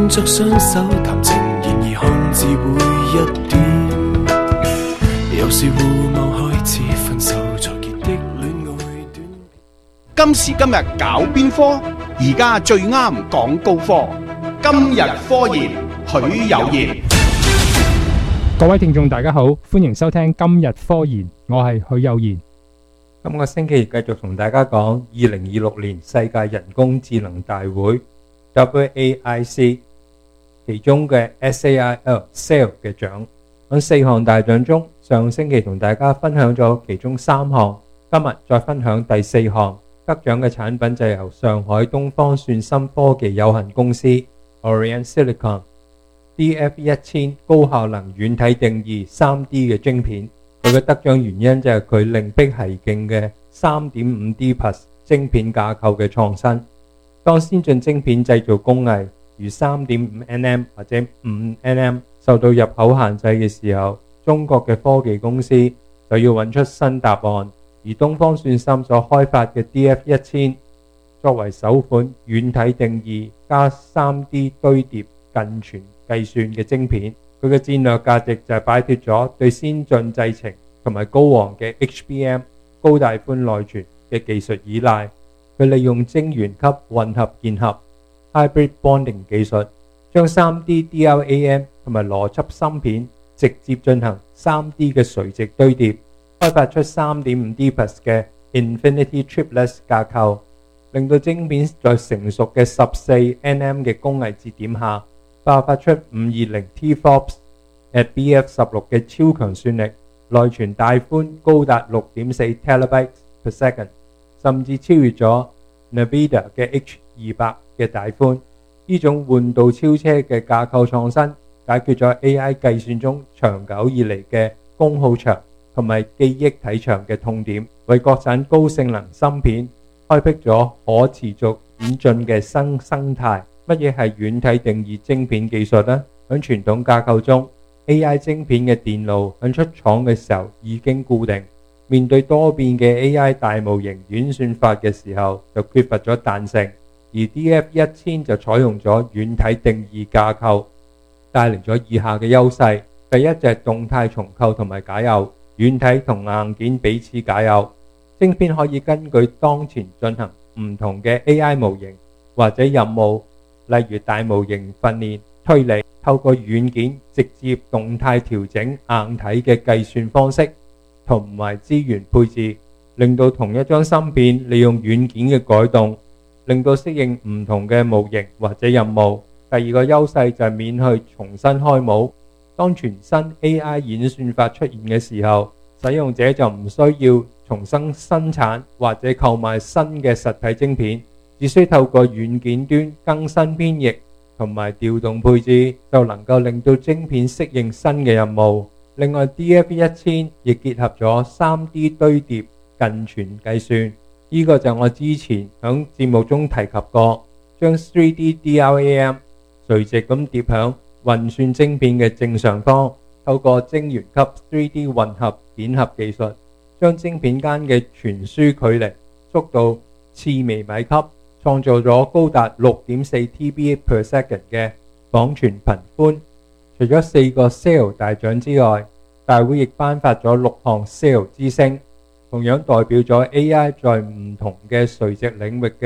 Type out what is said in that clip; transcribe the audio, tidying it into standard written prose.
牽着雙手談情，然而看字會一段，有時互望開始分手，才結的戀愛短。 今時今日搞邊科？而家最啱講高科。今日科研，許有賢。 各位聽眾大家好，歡迎收聽今日科研，我係許有賢。 今個星期繼續同大家講2026年世界人工智能大會 WAIC 其中嘅 SAIL 嘅獎。喺4項大獎中，上星期同大家分享咗其中3項，今日再分享第4項。得獎嘅產品就由上海東方算心科技有限公司 Orient Silicon DF1000 高效能軟體定義 3D 嘅晶片。佢嘅得獎原因就係佢另闢蹊徑嘅 3.5D Plus 晶片架構嘅創新。當先進晶片製造工藝如 3.5nm 或者 5nm 受到入口限制嘅時候，中國嘅科技公司就要揾出新答案。而東方算心所開發嘅 DF1000 作為首款軟體定義加 3D 堆疊近全計算嘅晶片，佢嘅戰略價值就係擺脫咗對先進製程同埋高昂嘅 HBM 高帶寬內存嘅技術依賴。佢利用晶圓級混合結合 Hybrid Bonding 技術，將 3D DRAM 同埋邏輯芯片直接進行 3D 嘅垂直堆疊，開發出 3.5D Plus 嘅 Infinity Triplets 架構，令到晶片在成熟嘅 14nm 嘅工藝節點下爆發出 520T-FLOPS at BF16 嘅超強算力，內存帶寬高達 6.4 TB per second， 甚至超越咗 NVIDIA 嘅 H200 嘅帶寬。呢種換道超車嘅架構創新，解決咗 AI 計算中長久以嚟嘅功耗長同埋記憶體長嘅痛點，為國產高性能芯片開闢咗可持續演進嘅新生態。乜嘢係軟體定義晶片技術呢？喺傳統架構中 ，AI 晶片嘅電路喺出廠嘅時候已經固定，面對多變嘅 AI 大模型演算法嘅時候，就缺乏咗彈性。而 DF1000 就採用咗軟體定義架構，帶嚟咗以下嘅優勢。第一就係動態重構同埋解耦，軟體同硬件彼此解耦，晶片可以根據當前進行唔同嘅 AI 模型或者任務，例如大模型訓練、推理，透過軟件直接動態調整硬體嘅計算方式同埋資源配置，令到同一張芯片利用軟件嘅改動，令到適應唔同嘅模型或者任務。第二個優勢就係免去重新開模。當全新 AI 演算法出現嘅時候，使用者就唔需要重新生產或者購買新嘅實體晶片，只需透過軟件端更新編譯同埋調動配置，就能夠令到晶片適應新嘅任務。另外 DF1000 亦結合咗 3D 堆疊近全計算，呢個就我之前喺節目中提及過，將 3D DRAM 垂直咁疊響運算晶片嘅正上方，透過晶圓級 3D 混合結合技術，將晶片間嘅傳輸距離縮到次微米級，創造咗高達 6.4 TB per second 嘅網傳頻寬。除咗4個 SAIL 大獎之外，大會亦頒發咗6項 SAIL 之星，同樣代表咗 AI 在唔同嘅垂直領域嘅